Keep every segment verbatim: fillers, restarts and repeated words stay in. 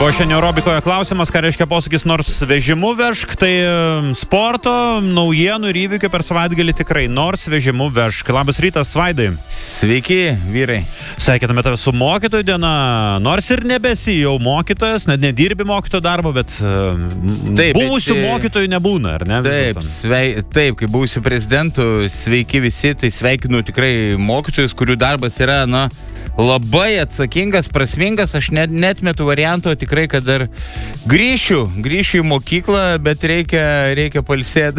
O šiandien aerobikoje klausimas, ką reiškia posakis nors vežimu vežk, tai sporto, naujienų ir įvykių per savaitgalį tikrai nors vežimu vežk. Labas rytas, Vaidai. Sveiki, vyrai. Sveikiname tave su mokytojų diena, nors ir nebesi jau mokytojas, net nedirbi mokytojo darbo, bet taip, buvusių bet, mokytojų nebūna, ar ne? Taip, svei, taip, kaip buvusių prezidentų, sveiki visi, tai sveikinu tikrai mokytojus, kurių darbas yra, na, labai atsakingas, prasmingas, aš net, net metu varianto tikrai, kad dar grįšiu, grįšiu į mokyklą, bet reikia, reikia palsėti.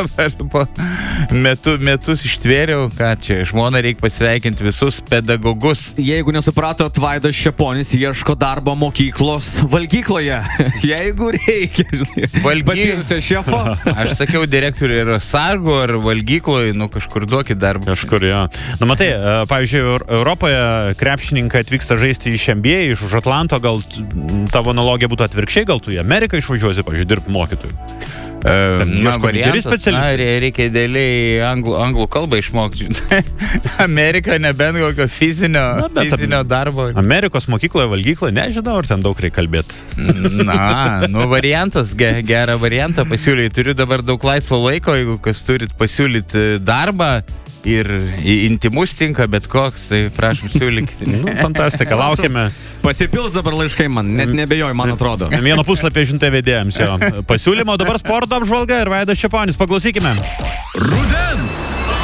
metu, metus ištvėriau, ką čia, žmona reikia pasveikinti visus pedagogus. Jeigu nesupratot, Vaidas Šeponis ieško darbo mokyklos valgykloje. Jeigu reikia, patyrusio šefo. Aš sakiau, direktoriui yra sargo ar valgykloje, nu kažkur duokit darbą. Kažkur, jo. Na matai, pavyzdžiui, Europoje krepšininkai atvyksta žaisti iš N B A, iš už Atlanto, gal tavo analogija būtų atvirkščiai, gal tu į Ameriką išvažiuosi, pavyzdžiui, dirbti mokytojų. Uh, na, variantas, na, reikia idealiai anglų, anglų kalbą išmokti. Amerika nebent kokio fizinio, na, fizinio darbo. Amerikos mokykloje, valgykloje, nežinau, ar ten daug reikia kalbėti. Na, nu variantas, ge, gerą variantą pasiūlyti. Turiu dabar daug laisvo laiko, jeigu kas turit pasiūlyti darbą ir intimus tinka, bet koks, tai prašom siūlykite. Nu, fantastika, laukiame. Pasipils dabar laiškai man, net nebejoju, man atrodo. Vieno puslapio žinutė vedėjams jo. Pasiūlymo dabar sporto apžvalga ir Vaidas Šeponis. Paklausykime. Rudens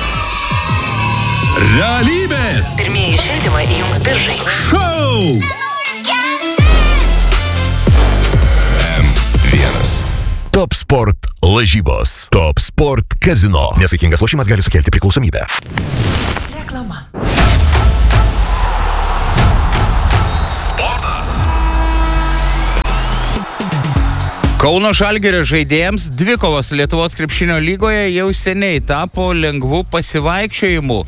realybės. Pirmieji šildymai įjungs biržai. Šou M vienas. Top Sport lažybos. Top Sport Casino. Nesaikingas lošimas gali sukelti priklausomybę. Reklama. Sportas. Kauno Žalgirio žaidėjams dvikovos Lietuvos krepšinio lygoje jau seniai tapo lengvų pasivaikščiojimų.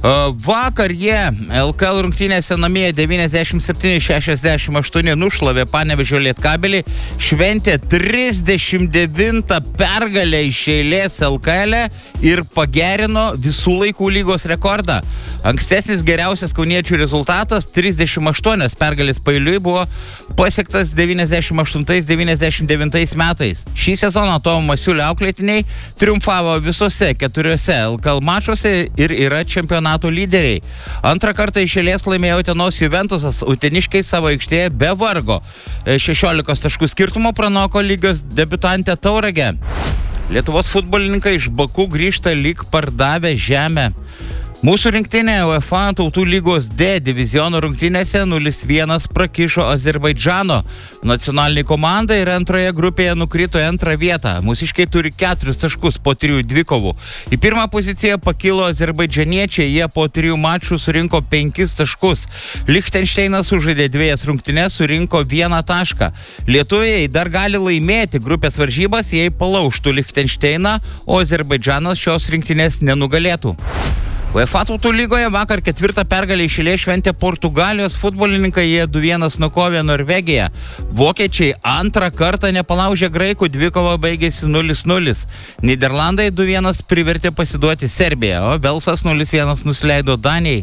Vakar jie L K L rungtynėse namie devyniasdešimt septyni šešiasdešimt aštuoni nušlavė Panevėžio Lietkabelį, šventė trisdešimt devintą pergalę iš eilės L K L ir pagerino visų laikų lygos rekordą. Ankstesnis geriausias kauniečių rezultatas trisdešimt aštuonios pergalės paeiliui buvo pasiektas devyniasdešimt aštuntais devyniasdešimt devintais metais. Šį sezoną Tomo Masiulio auklėtiniai triumfavo visose keturiose L K L mačuose ir yra čempionato lyderiai. Antrą kartą iš eilės laimėjo Utenos Juventusas, uteniškai savo aikštėje be vargo. šešiolikos taškų skirtumo pranoko lygios debiutantę Tauragę. Lietuvos futbolininkai iš Baku grįžta lyg pardavę žemę. Mūsų rinktinė UEFA tautų lygos D diviziono rungtynėse nulis vienas prakišo Azerbaidžano nacionalinį komandą ir antroje grupėje nukrito į antrą vietą. Mūsiškiai turi keturis taškus po trijų dvikovų. Į pirmą poziciją pakilo azerbaidžaniečiai, jie po trijų mačų surinko penkis taškus. Lichtenšteinas sužaidė dviejas rungtynės, surinko vieną tašką. Lietuviai dar gali laimėti grupės varžybas, jei palaužtų Lichtenšteiną, o Azerbaidžanas šios rinktinės nenugalėtų. UEFA tautų lygoje vakar ketvirtą pergalę iš eilės šventė Portugalijos futbolininkai, jie du vienas nukovė Norvegiją. Vokiečiai antrą kartą nepalaužė graikų, dvikova baigėsi nulis nulis. Niderlandai du vienas privertė pasiduoti Serbiją, o Velsas nulis vienas nusileido Danijai.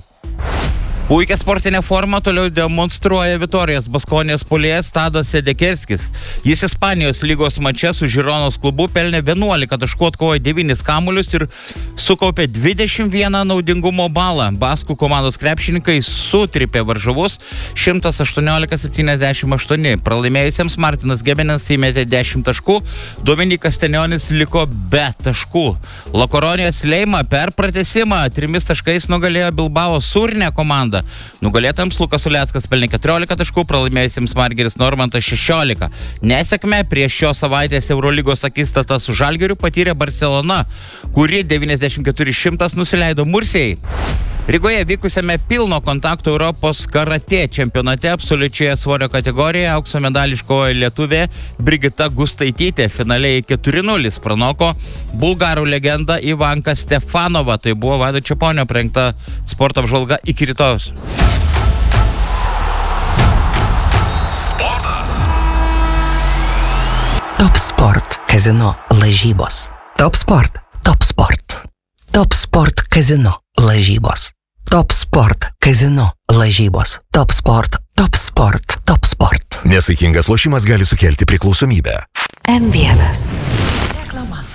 Puikia sportinė forma toliau demonstruoja Vitorijos Baskonijos puolėjas Tadas Sedekerskis. Jis Ispanijos lygos mače su Žironos klubu pelnė vienuolika taškų, atkovojo devynis kamuolius ir sukaupė dvidešimt vieną naudingumo balą. Baskų komandos krepšininkai sutripė varžovus šimtas aštuoniolika septyniasdešimt aštuoni. Pralaimėjusiems Martinas Gebenas įmetė dešimt taškų, Dominikas Stenionis liko be taškų. Lokoronijos Leima per pratęsimą trimis taškais nugalėjo Bilbao Surnė komandą. Nugalėtams Lukas Uleckas pelnė keturiolika taškų, pralaimėjusiems Margeris Normantas šešiolika. Nesėkmę prieš šios savaitės Eurolygos akistatą su Žalgiriu patyrė Barcelona, kuri devyniasdešimt keturi šimtas nusileido Mursijai. Rygoje vykusiame pilno kontakto Europos karatė čempionate absoliučioje svorio kategorijoje aukso medalį iškovojo lietuvė Brigita Gustaitytė. Finaliai keturi nulis pranoko bulgarų legendą Ivanką Stefanovą. Tai buvo Vaido Šeponio parengta sporto apžvalga. Iki rytojus. Sportas. Top Sport Casino lažybos. Top Sport. Top Sport. Top Sport Casino lažybos. Top Sport Casino lažybos. Top Sport. Top Sport. Top Sport. Nesaikingas lošimas gali sukelti priklausomybę. M vienas. Reklama.